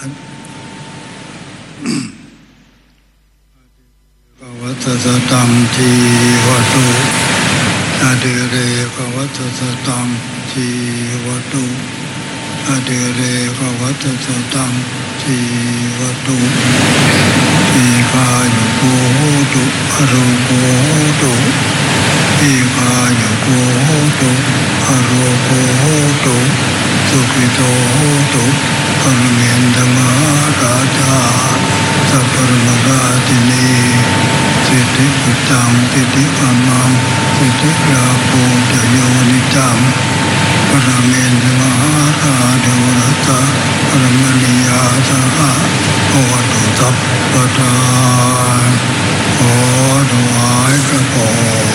วัตสตังทีวตุอดิเรกวัตสตังทีวตุอดิเรกวัตสตังทีวตุอีกายุโกตุอรูโกตุอีกายุโกตุอรูโกตุสุขิโตตุปรเมนธมราชาสัพพะมราชินีสิทธิปุตตังสิทธิธรรมังสิทธิราโภจโยนิจังปรเมนธมราชวรตะปรมณียาสหะโอตุสัพพะทาขอถวายกระผม